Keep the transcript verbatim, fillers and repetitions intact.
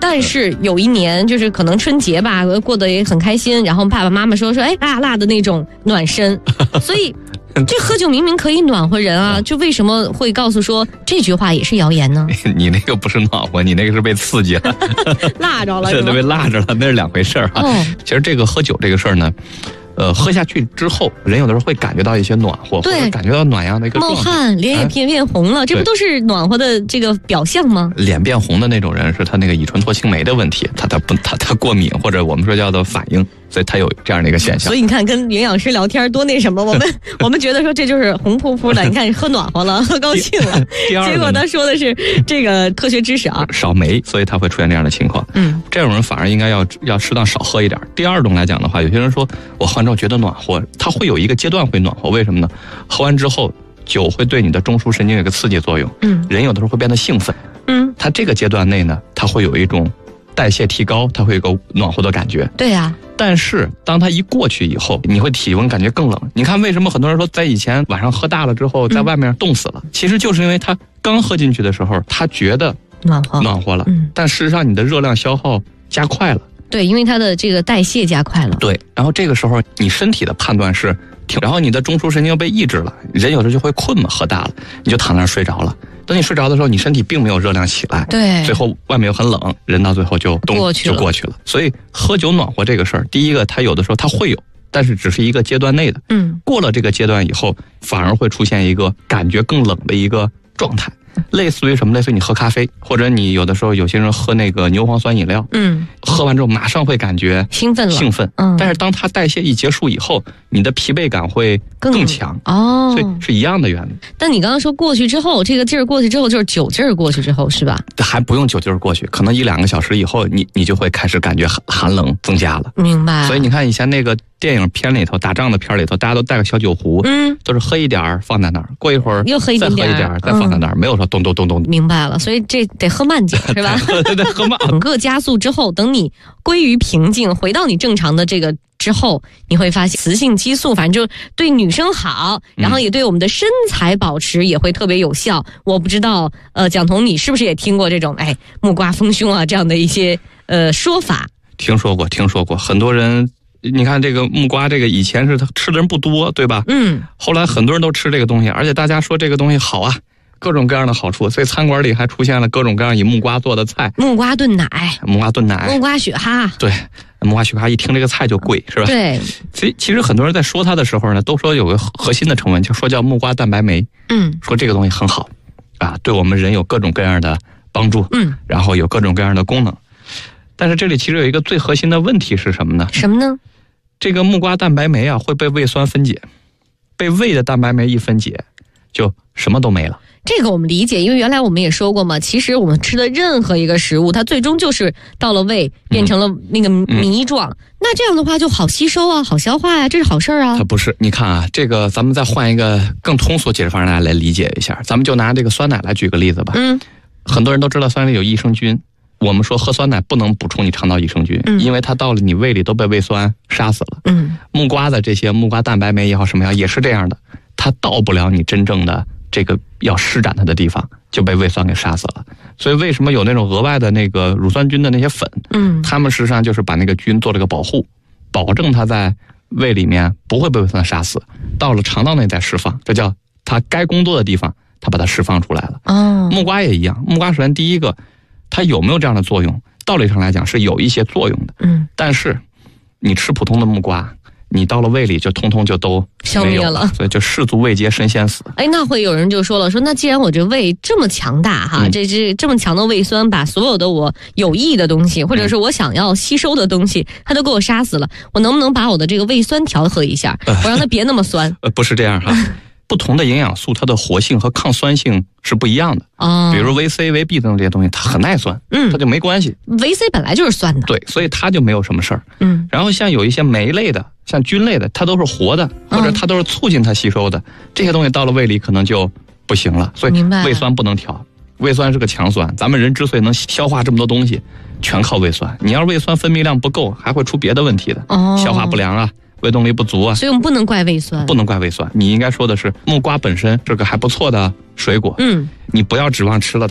但是有一年就是可能春节吧，过得也很开心，然后爸爸妈妈说说，哎，辣辣的那种暖身，所以这喝酒明明可以暖和人啊，就为什么会告诉说这句话也是谣言呢？ 你那个不是暖和，你那个是被刺激了， 辣着了， 是被辣着了，那是两回事儿啊。哦、其实这个喝酒这个事儿呢。呃，喝下去之后，人有的时候会感觉到一些暖和，或者感觉到暖阳的一个状态， 冒汗，脸也变变红了，这不都是暖和的这个表象吗？ 脸变红的那种人是他那个乙醇脱氢酶的问题，他他不他他过敏，或者我们说叫做反应，所以他有这样的一个现象。 所以你看，跟营养师聊天多那什么，我们我们觉得说这就是红扑扑的，你看喝暖和了，喝高兴了，结果他说的是这个科学知识啊， 少酶，所以他会出现这样的情况。嗯，这种人反而应该要要适当少喝一点。第二种来讲的话，有些人说我喝完之后觉得暖和。它会有一个阶段会暖和，为什么呢？喝完之后，酒会对你的中枢神经有一个刺激作用，嗯，人有的时候会变得兴奋，嗯，它这个阶段内呢，它会有一种代谢提高，它会有一个暖和的感觉， 对呀、啊。 但是当它一过去以后，你会体温感觉更冷。你看为什么很多人说在以前晚上喝大了之后，在外面冻死了？嗯、其实就是因为他刚喝进去的时候，他觉得暖和暖和了，嗯，但事实上你的热量消耗加快了。 对，因为它的这个代谢加快了。 对，然后这个时候你身体的判断是停，然后你的中枢神经被抑制了，人有时候就会困嘛，喝大了你就躺那儿睡着了。等你睡着的时候，你身体并没有热量起来， 对， 最后外面又很冷，人到最后就冻过去了就过去了。所以喝酒暖和这个事儿，第一个它有的时候它会有，但是只是一个阶段内的，嗯，过了这个阶段以后，反而会出现一个感觉更冷的一个状态。类似于什么？类似于你喝咖啡，或者你有的时候有些人喝那个牛磺酸饮料，嗯，喝完之后马上会感觉兴奋了， 兴奋，嗯，但是当它代谢一结束以后，你的疲惫感会更强哦，所以是一样的原理。 但你刚刚说过去之后，这个劲儿过去之后，就是酒劲儿过去之后，是吧？ 还不用酒劲儿过去，可能一两个小时以后，你你就会开始感觉寒寒冷增加了。 明白。 所以你看以前那个电影片里头，打仗的片里头，大家都带个小酒壶，嗯，都是喝一点放在那儿，过一会儿又喝一点， 再喝一点，再放在那儿，嗯、没有说咚咚咚咚。 明白了，所以这得喝慢酒是吧？ 对对，喝慢。 整个加速之后，等你归于平静，回到你正常的这个之后，你会发现雌性激素反正就对女生好，然后也对我们的身材保持也会特别有效。嗯、我不知道，呃，蒋彤你是不是也听过这种哎木瓜丰胸啊这样的一些呃说法？ 听说过，听说过，很多人。你看这个木瓜，这个以前是他吃的人不多，对吧？嗯。后来很多人都吃这个东西，而且大家说这个东西好啊，各种各样的好处，所以餐馆里还出现了各种各样以木瓜做的菜， 木瓜炖奶、 木瓜炖奶、 木瓜雪蛤。 对，木瓜雪蛤一听这个菜就贵，是吧？ 对。 所以其实很多人在说它的时候呢，都说有个核心的成分，就说叫木瓜蛋白酶。嗯。说这个东西很好，啊，对我们人有各种各样的帮助。嗯。然后有各种各样的功能，但是这里其实有一个最核心的问题是什么呢？ 什么呢？ 这个木瓜蛋白酶啊会被胃酸分解，被胃的蛋白酶一分解，就什么都没了。 这个我们理解，因为原来我们也说过嘛，其实我们吃的任何一个食物，它最终就是到了胃变成了那个糜状，嗯嗯、那这样的话就好吸收啊，好消化呀、啊，这是好事啊。 它不是，你看啊，这个咱们再换一个更通俗解释方式，大家来理解一下。咱们就拿这个酸奶来举个例子吧。嗯，很多人都知道酸奶里有益生菌。我们说喝酸奶不能补充你肠道益生菌，嗯、因为它到了你胃里都被胃酸杀死了。嗯，木瓜的这些木瓜蛋白酶也好什么呀，也是这样的，它到不了你真正的这个要施展它的地方，就被胃酸给杀死了。所以为什么有那种额外的那个乳酸菌的那些粉？嗯，他们实际上就是把那个菌做了个保护，保证它在胃里面不会被胃酸杀死，到了肠道内再释放，这叫它该工作的地方，它把它释放出来了。哦，木瓜也一样，木瓜首先第一个。它有没有这样的作用？道理上来讲是有一些作用的，嗯，但是你吃普通的木瓜，你到了胃里就通通就都消灭了， 所以就士卒未捷身先死。 哎，那会有人就说了，说那既然我这胃这么强大哈，嗯、这这这么强的胃酸把所有的我有益的东西，或者是我想要吸收的东西，它都给我杀死了，我能不能把我的这个胃酸调和一下，我让它别那么酸？ 呃，不是这样哈。不同的营养素，它的活性和抗酸性是不一样的。哦，比如维 C、维 B 等这些东西，它很耐酸，嗯，它就没关系。 维 C 本来就是酸的， 对，所以它就没有什么事儿。嗯，然后像有一些酶类的，像菌类的，它都是活的，或者它都是促进它吸收的，嗯、这些东西到了胃里可能就不行了。所以胃酸不能调，胃酸是个强酸。咱们人之所以能消化这么多东西，全靠胃酸。你要是胃酸分泌量不够，还会出别的问题的，哦，消化不良啊。胃动力不足啊， 所以我们不能怪胃酸， 不能怪胃酸。你应该说的是木瓜本身是个还不错的水果，嗯，你不要指望吃了